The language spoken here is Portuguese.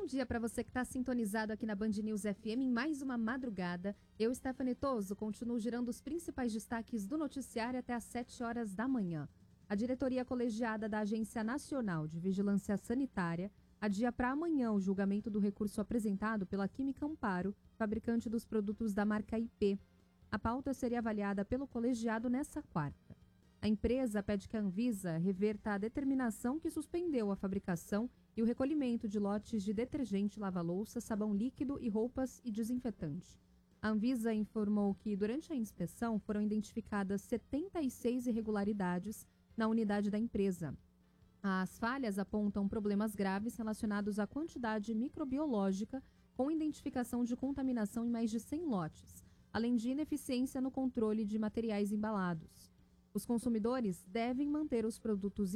dia para você que está sintonizado aqui na Band News FM em mais uma madrugada. Eu, Stephanie Toso, continuo girando os principais destaques do noticiário até às 7 horas da manhã. A diretoria colegiada da Agência Nacional de Vigilância Sanitária adia para amanhã o julgamento do recurso apresentado pela Química Amparo, fabricante dos produtos da marca IP. A pauta seria avaliada pelo colegiado nesta quarta. A empresa pede que a Anvisa reverta a determinação que suspendeu a fabricação e o recolhimento de lotes de detergente, lava-louça, sabão líquido e roupas e desinfetante. A Anvisa informou que, durante a inspeção, foram identificadas 76 irregularidades na unidade da empresa. As falhas apontam problemas graves relacionados à quantidade microbiológica, com identificação de contaminação em mais de 100 lotes, além de ineficiência no controle de materiais embalados. Os consumidores devem manter os produtos